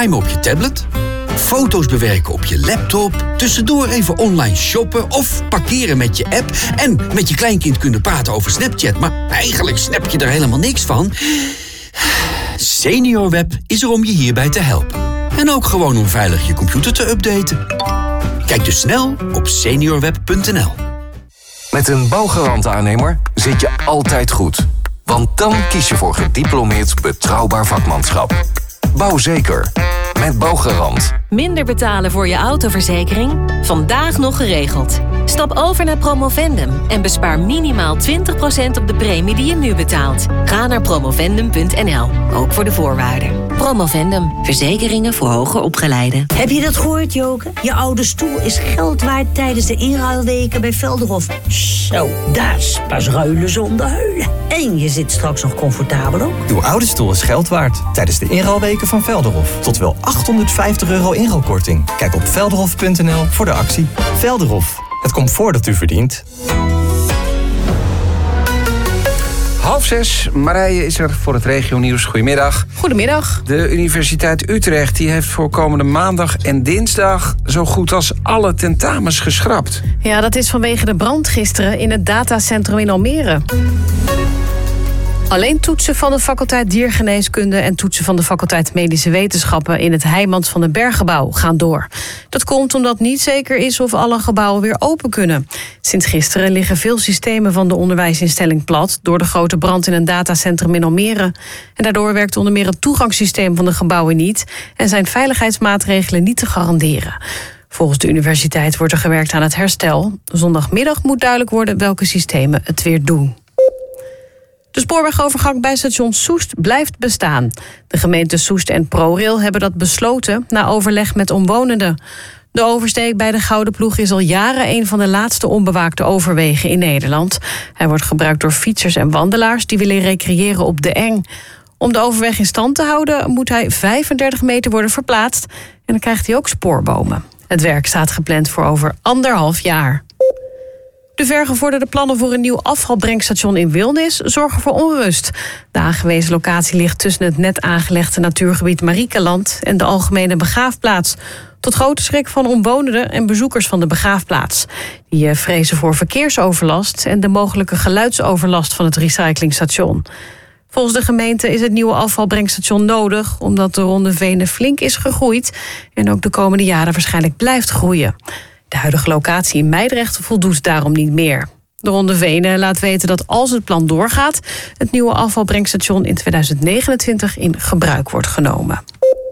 timen op je tablet, foto's bewerken op je laptop, tussendoor even online shoppen of parkeren met je app en met je kleinkind kunnen praten over Snapchat, maar eigenlijk snap je er helemaal niks van. SeniorWeb is er om je hierbij te helpen. En ook gewoon om veilig je computer te updaten. Kijk dus snel op seniorweb.nl. Met een Bouwgarant-aannemer zit je altijd goed. Want dan kies je voor gediplomeerd betrouwbaar vakmanschap. Bouwzeker. Met Bouwgarant. Minder betalen voor je autoverzekering? Vandaag nog geregeld. Stap over naar Promovendum en bespaar minimaal 20% op de premie die je nu betaalt. Ga naar promovendum.nl, ook voor de voorwaarden. Promovendum, verzekeringen voor hoger opgeleiden. Heb je dat gehoord, Joke? Je oude stoel is geld waard tijdens de inruilweken bij Velderhof. Zo, dat is pas ruilen zonder huilen. En je zit straks nog comfortabel ook. Uw oude stoel is geld waard tijdens de inruilweken van Velderhof. Tot wel €850 inruilkorting. Kijk op velderhof.nl voor de actie. Velderhof, het comfort dat u verdient. 5:30, Marije is er voor het regionieuws. Goedemiddag. Goedemiddag. De Universiteit Utrecht die heeft voor komende maandag en dinsdag zo goed als alle tentamens geschrapt. Ja, dat is vanwege de brand gisteren in het datacentrum in Almere. Alleen toetsen van de faculteit Diergeneeskunde en toetsen van de faculteit Medische Wetenschappen in het Heijmans van den Berggebouw gaan door. Dat komt omdat niet zeker is of alle gebouwen weer open kunnen. Sinds gisteren liggen veel systemen van de onderwijsinstelling plat door de grote brand in een datacentrum in Almere. En daardoor werkt onder meer het toegangssysteem van de gebouwen niet en zijn veiligheidsmaatregelen niet te garanderen. Volgens de universiteit wordt er gewerkt aan het herstel. Zondagmiddag moet duidelijk worden welke systemen het weer doen. De spoorwegovergang bij station Soest blijft bestaan. De gemeente Soest en ProRail hebben dat besloten na overleg met omwonenden. De oversteek bij de Gouden Ploeg is al jaren een van de laatste onbewaakte overwegen in Nederland. Hij wordt gebruikt door fietsers en wandelaars die willen recreëren op de Eng. Om de overweg in stand te houden moet hij 35 meter worden verplaatst en dan krijgt hij ook spoorbomen. Het werk staat gepland voor over 1,5 jaar. De vergevorderde plannen voor een nieuw afvalbrengstation in Wilnis zorgen voor onrust. De aangewezen locatie ligt tussen het net aangelegde natuurgebied Mariekeland en de algemene begraafplaats. Tot grote schrik van omwonenden en bezoekers van de begraafplaats. Die vrezen voor verkeersoverlast en de mogelijke geluidsoverlast van het recyclingstation. Volgens de gemeente is het nieuwe afvalbrengstation nodig omdat de Ronde Venen flink is gegroeid en ook de komende jaren waarschijnlijk blijft groeien. De huidige locatie in Meidrecht voldoet daarom niet meer. De Ronde Venen laat weten dat als het plan doorgaat, het nieuwe afvalbrengstation in 2029 in gebruik wordt genomen.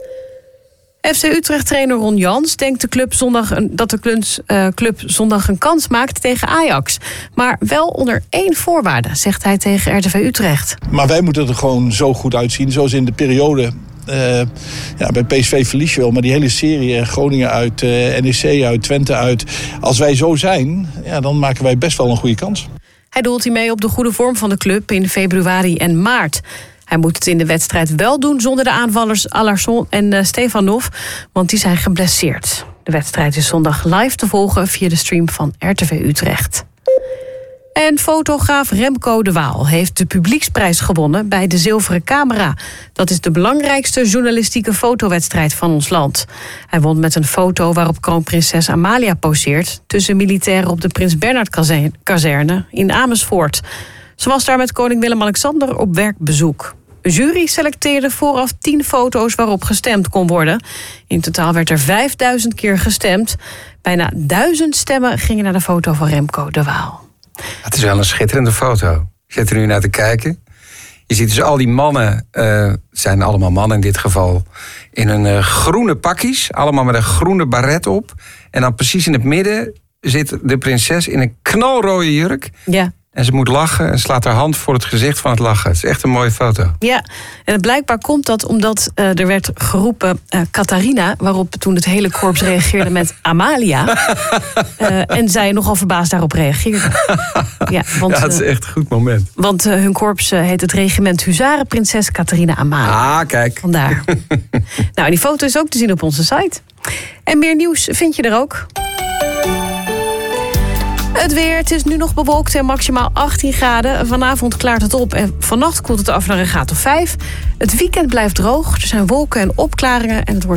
FC Utrecht-trainer Ron Jans denkt dat de club zondag een kans maakt tegen Ajax. Maar wel onder 1 voorwaarde, zegt hij tegen RTV Utrecht. Maar wij moeten er gewoon zo goed uitzien, zoals in de periode. Bij PSV verlies je wel, maar die hele serie, Groningen uit, NEC uit, Twente uit. Als wij zo zijn, dan maken wij best wel een goede kans. Hij doelt hiermee op de goede vorm van de club in februari en maart. Hij moet het in de wedstrijd wel doen zonder de aanvallers Alarson en Stefanov, want die zijn geblesseerd. De wedstrijd is zondag live te volgen via de stream van RTV Utrecht. En fotograaf Remco de Waal heeft de publieksprijs gewonnen bij de Zilveren Camera. Dat is de belangrijkste journalistieke fotowedstrijd van ons land. Hij won met een foto waarop kroonprinses Amalia poseert tussen militairen op de Prins Bernhard-kazerne in Amersfoort. Ze was daar met koning Willem-Alexander op werkbezoek. Een jury selecteerde vooraf 10 foto's waarop gestemd kon worden. In totaal werd er 5000 keer gestemd. Bijna 1000 stemmen gingen naar de foto van Remco de Waal. Het is wel een schitterende foto. Ik zit er nu naar te kijken. Je ziet dus al die mannen, het zijn allemaal mannen in dit geval, in een groene pakjes, allemaal met een groene baret op. En dan precies in het midden zit de prinses in een knalrode jurk. Ja. En ze moet lachen en slaat haar hand voor het gezicht van het lachen. Het is echt een mooie foto. Ja, en blijkbaar komt dat omdat er werd geroepen Catharina, waarop toen het hele korps reageerde met Amalia. En zij nogal verbaasd daarop reageerde. Ja, dat is echt een goed moment. Want hun korps heet het regiment Huzaren Prinses Catharina Amalia. Ah, kijk. Vandaar. Nou, die foto is ook te zien op onze site. En meer nieuws vind je er ook. Het weer, het is nu nog bewolkt en maximaal 18 graden. Vanavond klaart het op en vannacht koelt het af naar een graad of 5. Het weekend blijft droog, er zijn wolken en opklaringen en het wordt